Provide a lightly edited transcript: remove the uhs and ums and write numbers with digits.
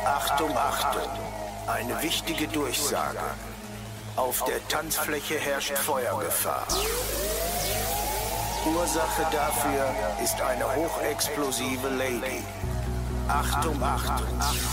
Achtung, Achtung! Eine wichtige Durchsage. Auf der Tanzfläche herrscht Feuergefahr. Ursache dafür ist eine hochexplosive Lady. Achtung, Achtung!